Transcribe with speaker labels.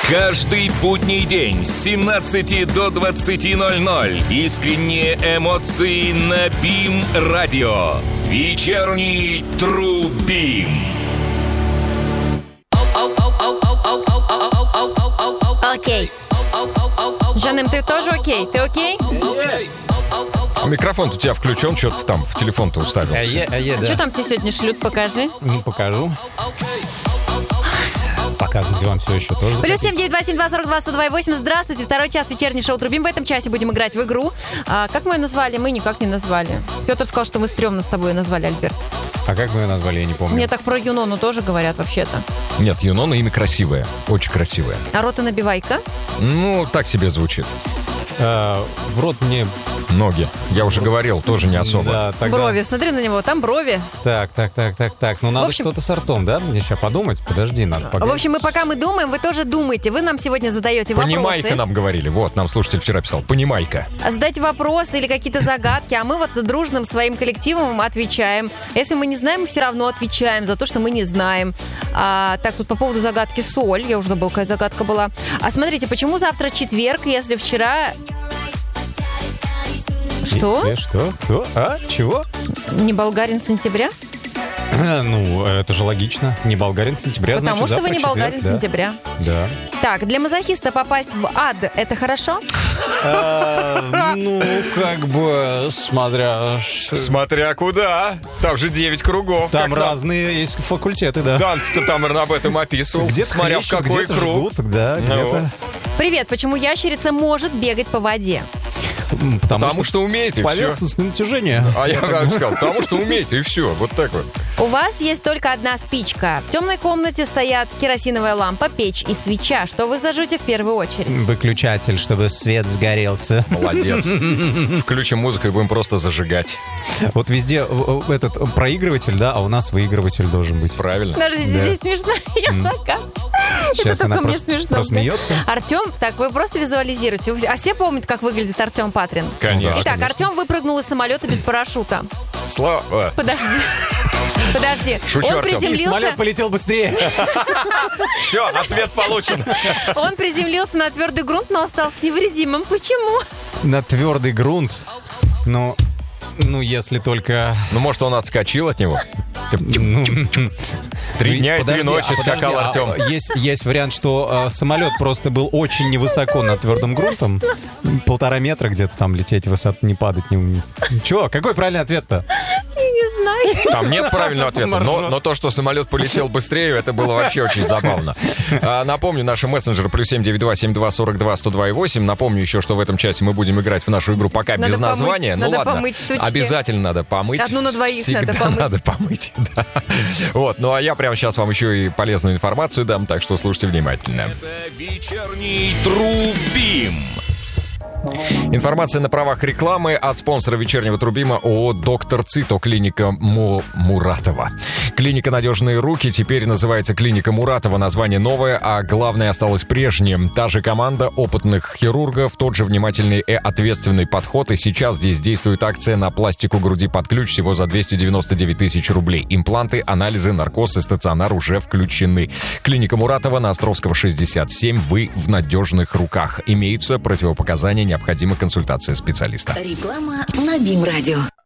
Speaker 1: Каждый будний день с 17 до 20:00 искренние эмоции на БИМ-радио. Вечерний Трубим.
Speaker 2: Окей. Жаным, ты тоже окей? Ты окей?
Speaker 3: Микрофон у тебя включен, что ты там в телефон-то уставился.
Speaker 2: А что там тебе сегодня шлют, покажи.
Speaker 4: Покажу. Показывать вам все еще тоже.
Speaker 2: Плюс 7-9-2-7-2-42-102-8. Здравствуйте, второй час вечерний шоу Трубим. В этом часе будем играть в игру. Как мы ее назвали? Мы никак не назвали. Петр сказал, что мы стрёмно с тобой назвали, Альберт.
Speaker 4: А как мы ее назвали, я не помню.
Speaker 2: Мне так про Юнону тоже говорят вообще-то.
Speaker 3: Нет, Юнона имя красивое, очень красивое.
Speaker 2: А рота набивайка?
Speaker 3: Ну, так себе звучит.
Speaker 4: В рот мне...
Speaker 3: Ноги. Я уже говорил, тоже не особо.
Speaker 4: Да, тогда...
Speaker 2: Брови, смотри на него, там брови.
Speaker 4: Так. Ну, надо что-то с ртом, да? Мне сейчас подумать. Подожди, надо погодить.
Speaker 2: В общем, пока мы думаем, вы тоже думаете. Вы нам сегодня задаете вопросы.
Speaker 3: Понимайка нам говорили. Вот, нам слушатель вчера писал. Понимайка.
Speaker 2: Задайте вопросы или какие-то загадки, а мы вот дружным своим коллективом отвечаем. Если мы не знаем, мы все равно отвечаем за то, что мы не знаем. Так, тут по поводу загадки соль. Я уже забыла, какая загадка была. Смотрите, почему завтра четверг, если вчера... Что?
Speaker 4: Что? Кто? Чего?
Speaker 2: Не болгарин сентября?
Speaker 4: Ну, это же логично. Не болгарин сентября,
Speaker 2: Потому
Speaker 4: значит,
Speaker 2: что вы не
Speaker 4: четверг,
Speaker 2: болгарин сентября.
Speaker 4: Да.
Speaker 2: Так, для мазохиста попасть в ад – это хорошо?
Speaker 4: Ну, как бы, смотря...
Speaker 3: Смотря куда. Там же 9 кругов.
Speaker 4: Там разные есть факультеты, да.
Speaker 3: Данте-то там об этом описывал.
Speaker 4: Где-то
Speaker 3: смотря в какой
Speaker 4: где-то
Speaker 3: круг.
Speaker 4: Жгут, да, где-то.
Speaker 2: Привет, почему ящерица может бегать по воде?
Speaker 3: Потому что умеет, и все.
Speaker 4: Поверхностное натяжение.
Speaker 3: А я сказал, потому что умеет, и все. Вот так вот.
Speaker 2: У вас есть только одна спичка. В темной комнате стоят керосиновая лампа, печь и свеча. Что вы зажжете в первую очередь?
Speaker 4: Выключатель, чтобы свет сгорелся.
Speaker 3: Молодец. Включим музыку и будем просто зажигать.
Speaker 4: Вот везде этот проигрыватель, да, а у нас выигрыватель должен быть.
Speaker 3: Правильно.
Speaker 2: Подождите, здесь смешная языка.
Speaker 4: Сейчас
Speaker 2: Это
Speaker 4: она
Speaker 2: только мне смешно.
Speaker 4: просмеется.
Speaker 2: Артем, так, вы просто визуализируете. А все помнят, как выглядит Артем Патрин?
Speaker 3: Конечно.
Speaker 2: Итак, Артем выпрыгнул из самолета без парашюта.
Speaker 3: Слава.
Speaker 2: Подожди.
Speaker 3: Шучу,
Speaker 2: Он
Speaker 3: Артем.
Speaker 2: приземлился...
Speaker 4: Самолет полетел быстрее.
Speaker 3: Все, ответ получен.
Speaker 2: Он приземлился на твердый грунт, но остался невредимым. Почему?
Speaker 4: На твердый грунт. Ну, если только...
Speaker 3: Ну, может, он отскочил от него? 3 дня и 3 ночи скакал Артем.
Speaker 4: Есть вариант, что самолет просто был очень невысоко над твердым грунтом. 1,5 метра где-то там лететь, высоту не падать. Чего? Какой правильный ответ-то?
Speaker 2: Не знаю.
Speaker 3: Там нет правильного ответа, но то, что самолет полетел быстрее, это было вообще очень забавно. Напомню, наши мессенджеры +7 9 72 42 102 8. Напомню еще, что в этом часе мы будем играть в нашу игру пока без названия. Ну ладно, обязательно надо помыть.
Speaker 2: Одну на двоих
Speaker 3: всегда надо помыть. Да. Вот, ну а я прямо сейчас вам еще и полезную информацию дам, так что слушайте внимательно.
Speaker 1: Это вечерний Трубим.
Speaker 3: Информация на правах рекламы от спонсора вечернего Трубима ООО «Доктор Цито», клиника Муратова. Клиника «Надежные руки» теперь называется клиника Муратова. Название новое, а главное осталось прежним. Та же команда опытных хирургов, тот же внимательный и ответственный подход. И сейчас здесь действует акция на пластику груди под ключ всего за 299 тысяч рублей. Импланты, анализы, наркоз и стационар уже включены. Клиника Муратова на Островского, 67. Вы в надежных руках. Имеются противопоказания, необходима консультация специалиста.
Speaker 5: Реклама на БИМ-радио.